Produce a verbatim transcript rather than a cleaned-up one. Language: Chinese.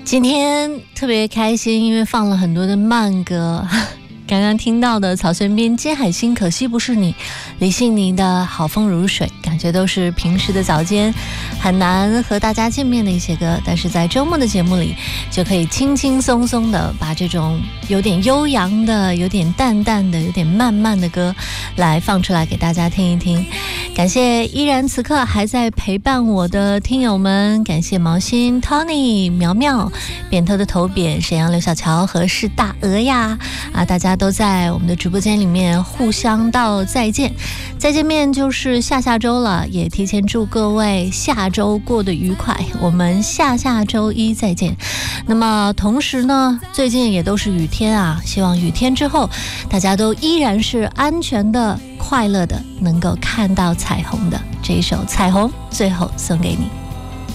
今天特别开心，因为放了很多的慢歌。刚刚听到的草sơn边接海星，可惜不是你，李信妮的好风如水，感觉都是平时的早间很难和大家见面的一些歌，但是在周末的节目里就可以轻轻松松的把这种有点悠扬的、有点淡淡的、有点慢慢的歌来放出来给大家听一听。感谢依然此刻还在陪伴我的听友们，感谢毛心、Tony、苗苗、扁头的头扁、沈阳刘小乔和是大鹅呀啊，大家都在我们的直播间里面互相道再见，再见面就是下下周了，也提前祝各位下周过得愉快，我们下下周一再见。那么同时呢，最近也都是雨天啊，希望雨天之后大家都依然是安全的、快乐的，能够看到彩虹的。这一首《彩虹》最后送给你。